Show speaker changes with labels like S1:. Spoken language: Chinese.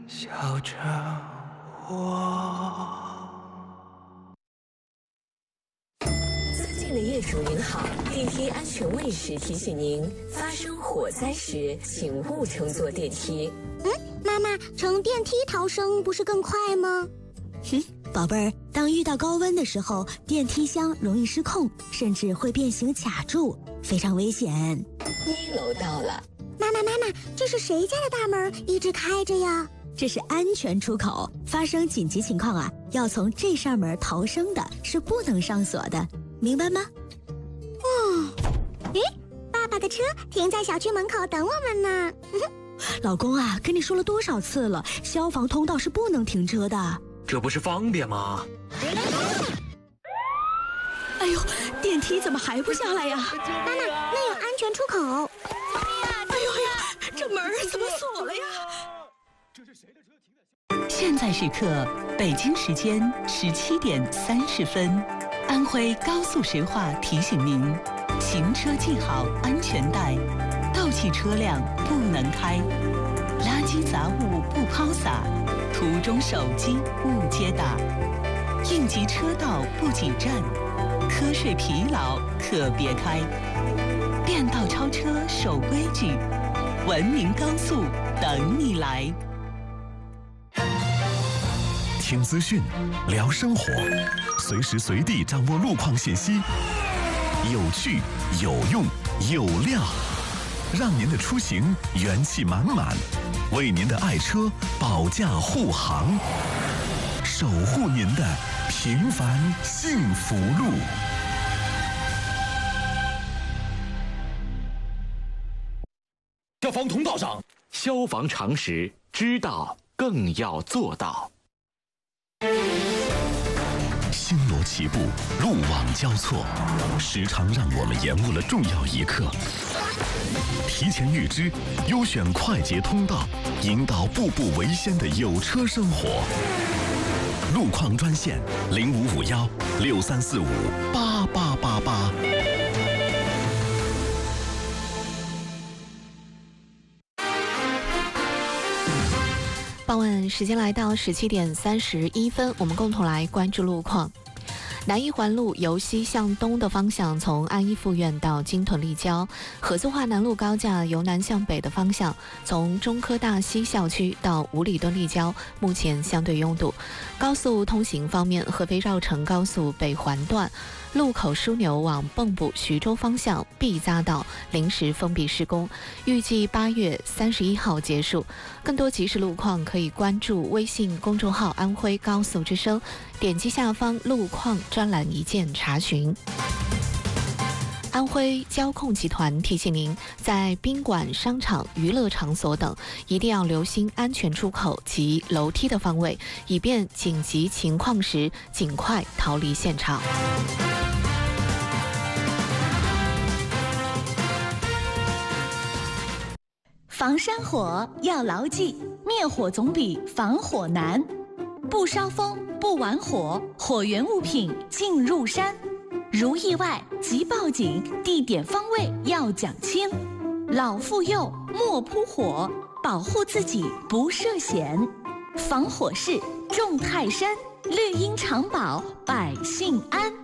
S1: 笑着我。
S2: 尊敬的业主您好，电梯安全卫士提醒您，发生火灾时请勿乘坐电梯。
S3: 妈妈，乘电梯逃生不是更快吗？
S4: 宝贝儿，当遇到高温的时候，电梯箱容易失控，甚至会变形卡住，非常危险。
S2: 1楼到了。
S3: 妈妈，这是谁家的大门一直开着呀？
S4: 这是安全出口，发生紧急情况啊，要从这扇门逃生的，是不能上锁的，明白吗？
S3: 爸爸的车停在小区门口等我们呢。
S4: 老公啊，跟你说了多少次了，消防通道是不能停车的。
S1: 这不是方便吗？
S4: 哎呦，电梯怎么还不下来呀？
S3: 妈妈，那有安全出口。
S4: 哎呦，这门怎么锁了呀？
S5: 现在时刻，北京时间17点30分，安徽高速石化提醒您：行车系好安全带，倒汽车辆不能开，垃圾杂物不抛洒，途中手机勿接打，应急车道不挤站，瞌睡疲劳可别开，变道超车守规矩，文明高速等你来。
S6: 听资讯，聊生活，随时随地掌握路况信息，有趣、有用、有料，让您的出行元气满满，为您的爱车保驾护航，守护您的平凡幸福路。
S7: 消防通道上，消防常识，知道更要做到。
S6: 星罗棋布，路网交错，时常让我们延误了重要一刻。提前预知，优选快捷通道，引导步步为先的有车生活。路况专线055163458888。
S8: 傍晚时间来到17点31分，我们共同来关注路况。南一环路由西向东的方向，从安一附院到金屯立交；合作化南路高架由南向北的方向，从中科大西校区到五里墩立交，目前相对拥堵。高速通行方面，合肥绕城高速北环段路口枢纽往蚌埠徐州方向必匝道临时封闭施工，预计8月31号结束。更多即时路况可以关注微信公众号安徽高速之声，点击下方路况专栏一键查询。安徽交控集团提醒您，在宾馆、商场、娱乐场所等，一定要留心安全出口及楼梯的方位，以便紧急情况时尽快逃离现场。
S9: 防山火要牢记，灭火总比防火难。不烧风，不玩火，火源物品进入山。如意外即报警，地点方位要讲清。老妇幼莫扑火，保护自己不涉险。防火势重泰山，绿荫常保百姓安。